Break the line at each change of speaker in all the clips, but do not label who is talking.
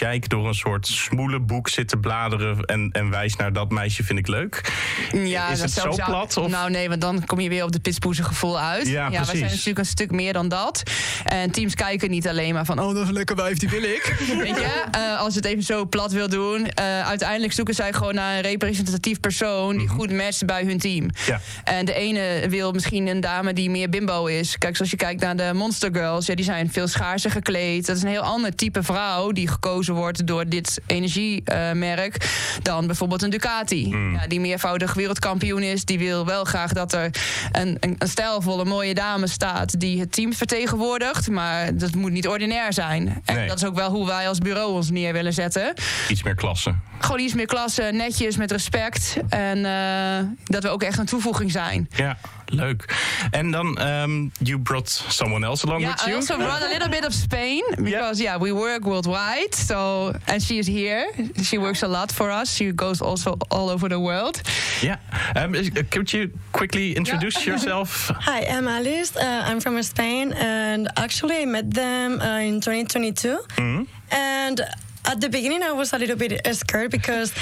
sheik door een soort smoelenboek zit te bladeren en wijst naar dat meisje vind ik leuk.
Ja,
is het zo plat? Of?
Nou nee, want dan kom je weer op de pitspoeze gevoel uit.
Ja,
we zijn natuurlijk een stuk meer dan dat. En teams kijken niet alleen maar van, oh, dat is een lekker wijf, die wil ik. Weet je, als het even zo plat wil doen. Uiteindelijk zoeken zij gewoon naar een representatief persoon die goed matcht bij hun team.
Ja.
En de ene wil misschien een dame die meer bimbo is. Kijk, zoals je kijkt naar de Monster Girls, die zijn veel schaarser gekleed. Dat is een heel ander type vrouw die gekozen wordt door dit energiemerk dan bijvoorbeeld een Ducati. Ja, die meervoudig wereldkampioen is. Die wil wel graag dat er een stijlvolle, mooie dame staat die het team vertegenwoordigt. Maar dat moet niet ordinair zijn. En dat is ook wel hoe wij als bureau ons neer willen zetten.
Iets meer klasse.
Gewoon iets meer klasse, netjes, met respect. En dat we ook echt een toevoeging zijn.
Ja, leuk. En dan, you brought someone else along with you?
I also brought a little bit of Spain. Because, we work worldwide. So, and she is here. She works a lot for us. She goes also all over the world.
Yeah. Could you quickly introduce yourself?
Hi, I'm Alice. I'm from Spain. And actually, I met them in 2022. Mm-hmm. And at the beginning, I was a little bit scared because,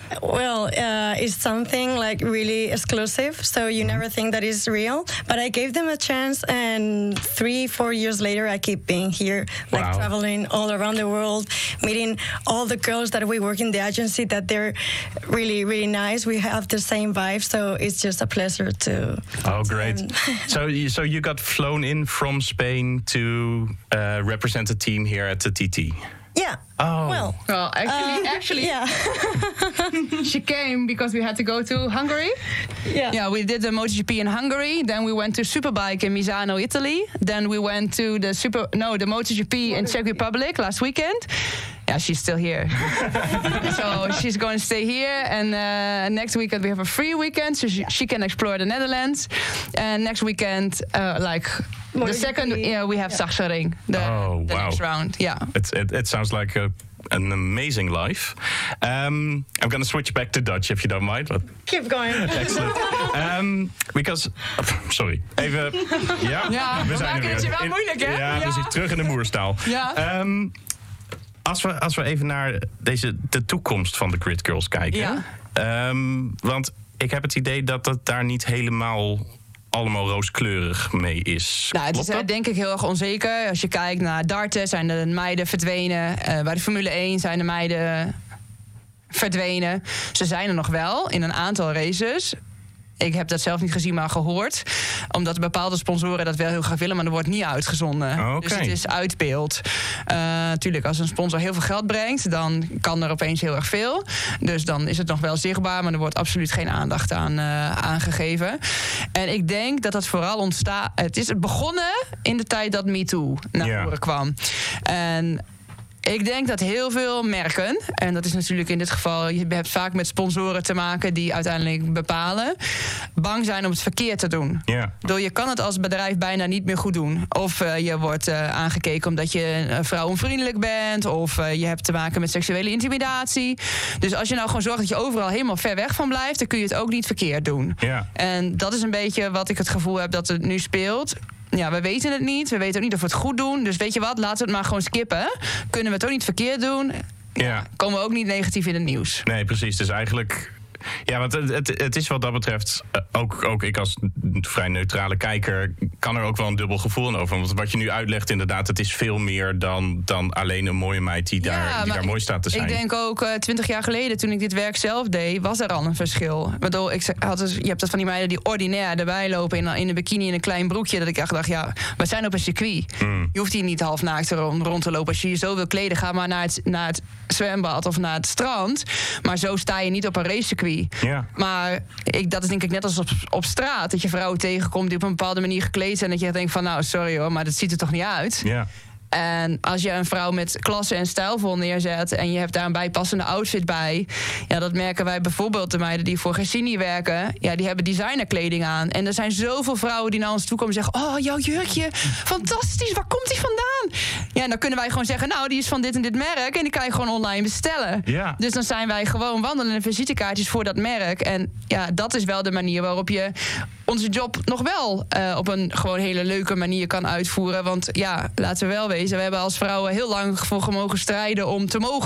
it's something like really exclusive. So you never think that is real. But I gave them a chance, and 3-4 years later, I keep being here, traveling all around the world, meeting all the girls that we work in the agency. That they're really, really nice. We have the same vibe, so it's just a pleasure to.
Oh, great! So you got flown in from Spain to represent the team here at the TT.
Yeah.
Oh.
Well, actually,
yeah.
She came because we had to go to Hungary.
Yeah.
Yeah, we did the MotoGP in Hungary. Then we went to Superbike in Misano, Italy. Then we went to the MotoGP in Czech Republic last weekend. Yeah, she's still here. So she's going to stay here. And next weekend we have a free weekend, so she can explore the Netherlands. And next weekend, the second, we have Sachsenring, the next round. Yeah,
it sounds like an amazing life. I'm going to switch back to Dutch if you don't mind. But
keep going.
Excellent. Because, sorry, even.
Ja, we maken het je wel moeilijk, hè?
Ja, we zitten terug in de moerstaal.
Ja.
Als we even naar de toekomst van de Grid Girls kijken. Ja. Want ik heb het idee dat het daar niet helemaal allemaal rooskleurig mee is.
Nou, het is denk ik heel erg onzeker. Als je kijkt naar darten, zijn de meiden verdwenen. Bij de Formule 1 zijn de meiden verdwenen. Ze zijn er nog wel in een aantal races. Ik heb dat zelf niet gezien, maar gehoord. Omdat bepaalde sponsoren dat wel heel graag willen, maar er wordt niet uitgezonden.
Okay.
Dus het is uitbeeld. Tuurlijk, als een sponsor heel veel geld brengt, dan kan er opeens heel erg veel. Dus dan is het nog wel zichtbaar, maar er wordt absoluut geen aandacht aan aangegeven. En ik denk dat dat vooral ontstaat. Het is begonnen in de tijd dat MeToo naar voren kwam. En ik denk dat heel veel merken, en dat is natuurlijk in dit geval, je hebt vaak met sponsoren te maken die uiteindelijk bepalen, bang zijn om het verkeerd te doen. Yeah. Je kan het als bedrijf bijna niet meer goed doen. Of je wordt aangekeken omdat je vrouwenvriendelijk bent, of je hebt te maken met seksuele intimidatie. Dus als je nou gewoon zorgt dat je overal helemaal ver weg van blijft, dan kun je het ook niet verkeerd doen.
Yeah. En
dat is een beetje wat ik het gevoel heb dat het nu speelt. Ja, we weten het niet. We weten ook niet of we het goed doen. Dus weet je wat, laten we het maar gewoon skippen. Kunnen we het ook niet verkeerd doen? Ja. Komen we ook niet negatief in het nieuws.
Nee, precies. Dus eigenlijk. Ja, want het is wat dat betreft, ook ik als vrij neutrale kijker, kan er ook wel een dubbel gevoel over. Want wat je nu uitlegt, inderdaad, het is veel meer dan alleen een mooie meid die daar mooi staat te zijn.
Ik denk ook 20 jaar geleden, toen ik dit werk zelf deed, was er al een verschil. Waardoor je hebt dat van die meiden die ordinair erbij lopen in een bikini in een klein broekje, dat ik echt dacht, we zijn op een circuit. Je hoeft hier niet half naakt rond te lopen. Als je je zo wil kleden, ga maar naar het zwembad of naar het strand. Maar zo sta je niet op een racecircuit.
Ja.
Maar dat is denk ik net als op straat. Dat je vrouwen tegenkomt die op een bepaalde manier gekleed zijn. Dat je denkt van, nou, sorry hoor, maar dat ziet er toch niet uit.
Ja.
En als je een vrouw met klasse en stijlvol neerzet en je hebt daar een bijpassende outfit bij, dat merken wij bijvoorbeeld de meiden die voor Gessini werken. Ja, die hebben designerkleding aan. En er zijn zoveel vrouwen die naar ons toe komen en zeggen, oh, jouw jurkje, fantastisch, waar komt die vandaan? Ja, en dan kunnen wij gewoon zeggen, nou, die is van dit en dit merk en die kan je gewoon online bestellen.
Ja.
Dus dan zijn wij gewoon wandelende visitekaartjes voor dat merk. En dat is wel de manier waarop je onze job nog wel op een gewoon hele leuke manier kan uitvoeren. Want laten we wel wezen, we hebben als vrouwen heel lang voor mogen strijden om te mogen